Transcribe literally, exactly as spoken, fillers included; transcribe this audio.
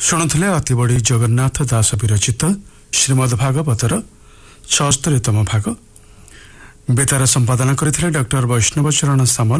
शुणुले अतिबड़ी जगन्नाथ दास विरचित श्रीमद् भागवतर छस्तरीतम भाग बेतार संपादन करथिले डॉक्टर वैष्णव चरण सामल।